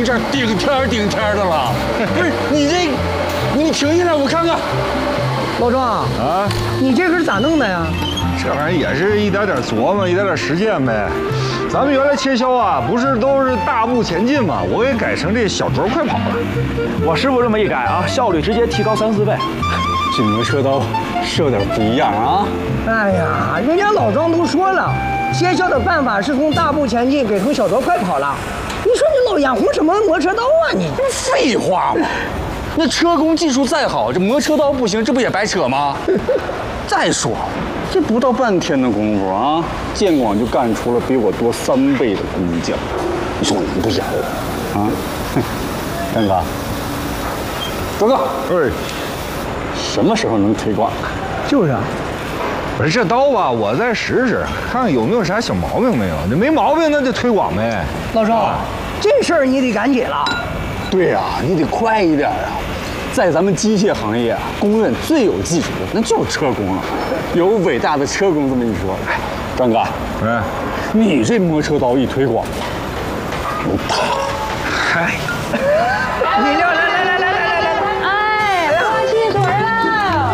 这顶天的了。不是你这，你停下来，我看看。 老庄啊，你这可是咋弄的呀？ 这玩意儿也是一点点琢磨，一点点实践呗。咱们原来切削啊，不是都是大步前进吗？我给改成这小轴快跑了。 我师傅这么一改啊，效率直接提高3、4倍。 这磨车刀是有点不一样啊。 哎呀，人家老庄都说了，切削的办法是从大步前进改成小轴快跑了。你说你老眼红什么磨车刀啊你？ 废话嘛，那车工技术再好，这磨车刀不行，这不也白扯吗？再说，这不到半天的功夫啊，建广就干出了比我多3倍的工匠。你说我能不咬啊？张哥，周哥， 哎， 什么时候能推广？ 就是啊， 不是这刀吧，我再试试，看看有没有啥小毛病没有。这没毛病，那就推广呗。 老庄，这事儿你得赶紧了。 对呀，你得快一点啊！在咱们机械行业啊，公认最有技术的那就是车工了。有伟大的车工这么一说，哎，张哥， 哎， 你这磨车刀一推广，有大。 嗨， 饮料来， 哎，喝汽水了！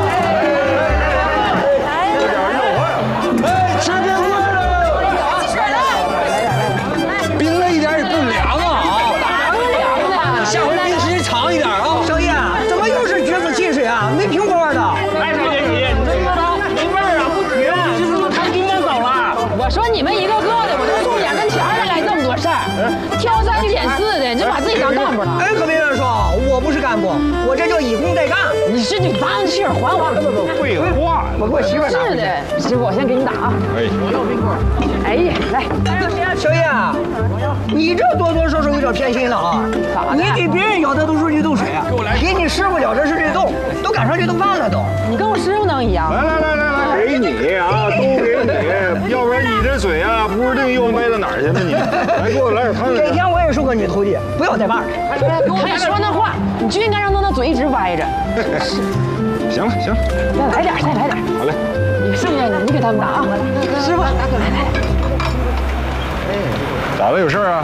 哎，吃冰棍了！ 汽水了！ 冰了一点也不凉啊！ 凉的， 下回冰时间长一点啊！ 小叶，怎么又是橘子汽水啊？没苹果味的。 哎，小姐姐，你这车刀没味儿啊，不绝，这是不是看冰箱走了？ 我说你们一个个的，我都送眼跟前儿来这么多事儿，挑三拣四的，你就把自己当干部了。 哎，可别乱说，我不是干部，我这叫以工代干。 你是你把汽水还我。 废话， 我给我媳妇拿。 是的，师傅，我先给你打啊。 哎， 哎呀，来， 小叶，你这多多少少有点偏心了啊！你给别人舀的都是绿豆水啊，给你师傅舀的是绿豆，都赶上绿豆饭了都。 你跟我师傅能一样？ 来，给你啊，都给你，要不然你这嘴啊，不知定又歪到哪儿去了你。来，给我来点汤这天我也收个你徒弟，不要带把儿。 还说那话，你就应该让他那嘴一直歪着。 行了， 再来点，再来点。 好嘞。 你剩下的你给他们打啊，师傅，来。 咋了？有事啊？